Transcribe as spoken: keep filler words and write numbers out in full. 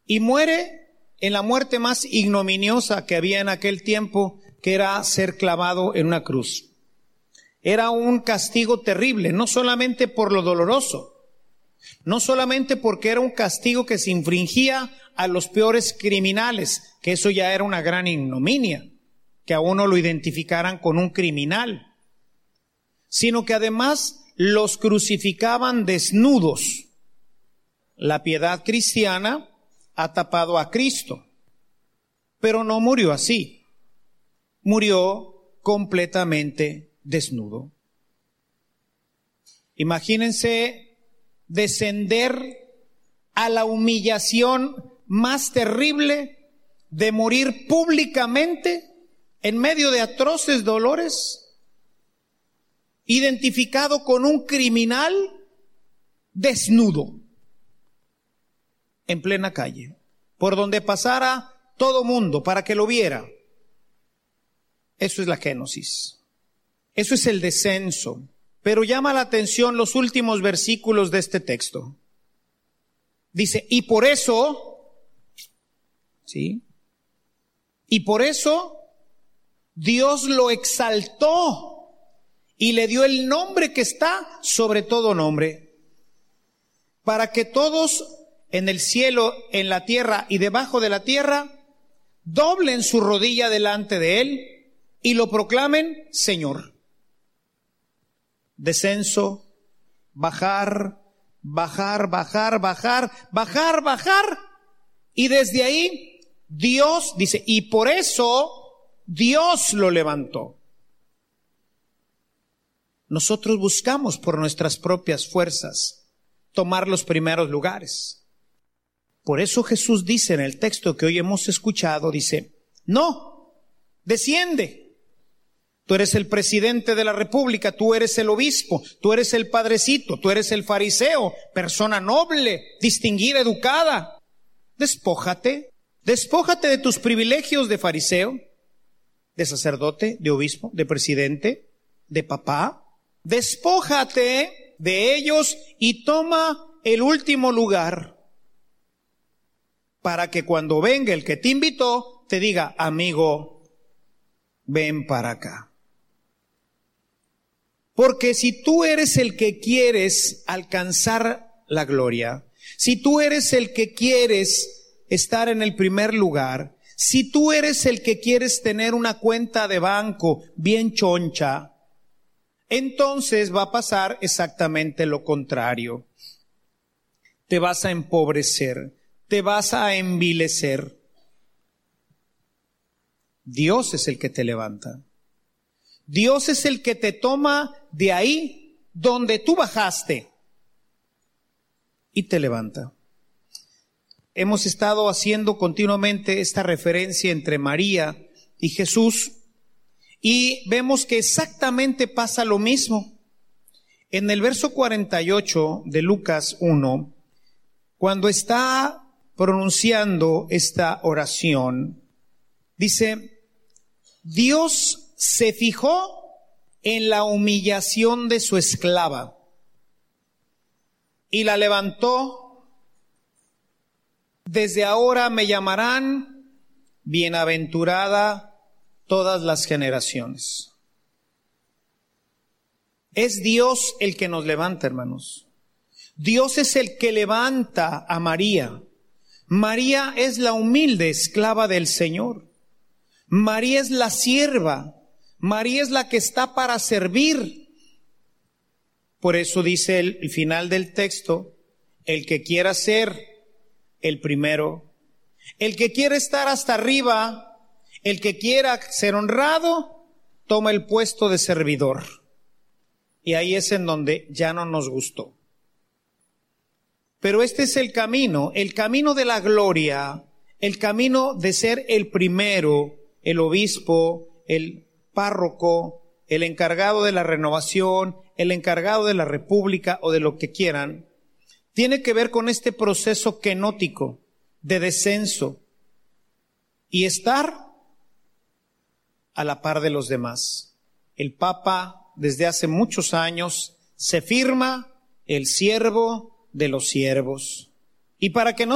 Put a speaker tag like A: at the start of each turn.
A: y muere en la muerte más ignominiosa que había en aquel tiempo, que era ser clavado en una cruz. Era un castigo terrible, no solamente por lo doloroso, no solamente porque era un castigo que se infringía a los peores criminales, que eso ya era una gran ignominia, que a uno lo identificaran con un criminal, sino que además los crucificaban desnudos. La piedad cristiana ha tapado a Cristo, pero no murió así. Murió completamente desnudo. Imagínense descender a la humillación más terrible de morir públicamente en medio de atroces dolores, identificado con un criminal desnudo en plena calle, por donde pasara todo mundo para que lo viera. Eso es la génosis. Eso es el descenso. Pero llama la atención los últimos versículos de este texto. Dice, y por eso, ¿sí? Y por eso Dios lo exaltó y le dio el nombre que está sobre todo nombre, para que todos en el cielo, en la tierra y debajo de la tierra doblen su rodilla delante de Él y lo proclamen Señor. Descenso, bajar, bajar, bajar, bajar, bajar, bajar. Y desde ahí Dios dice, y por eso Dios lo levantó. Nosotros buscamos por nuestras propias fuerzas tomar los primeros lugares. Por eso Jesús dice en el texto que hoy hemos escuchado, dice, no, desciende. Tú eres el presidente de la república, tú eres el obispo, tú eres el padrecito, tú eres el fariseo, persona noble, distinguida, educada. Despójate, despójate de tus privilegios de fariseo, de sacerdote, de obispo, de presidente, de papá. Despójate de ellos y toma el último lugar, para que cuando venga el que te invitó, te diga, amigo, ven para acá. Porque si tú eres el que quieres alcanzar la gloria, si tú eres el que quieres estar en el primer lugar, si tú eres el que quieres tener una cuenta de banco bien choncha, entonces va a pasar exactamente lo contrario. Te vas a empobrecer, te vas a envilecer. Dios es el que te levanta. Dios es el que te toma de ahí donde tú bajaste y te levanta. Hemos estado haciendo continuamente esta referencia entre María y Jesús y vemos que exactamente pasa lo mismo. En el verso cuarenta y ocho de Lucas uno, cuando está pronunciando esta oración, dice, Dios se fijó en la humillación de su esclava y la levantó. Desde ahora me llamarán bienaventurada todas las generaciones. Es Dios el que nos levanta, hermanos. Dios es el que levanta a María. María es la humilde esclava del Señor. María es la sierva. María es la que está para servir. Por eso dice el, el final del texto, el que quiera ser el primero, el que quiera estar hasta arriba, el que quiera ser honrado, toma el puesto de servidor. Y ahí es en donde ya no nos gustó. Pero este es el camino, el camino de la gloria, el camino de ser el primero, el obispo, el párroco, el encargado de la renovación, el encargado de la república o de lo que quieran, tiene que ver con este proceso kenótico de descenso y estar a la par de los demás. El Papa desde hace muchos años se firma el siervo de los siervos. Y para que no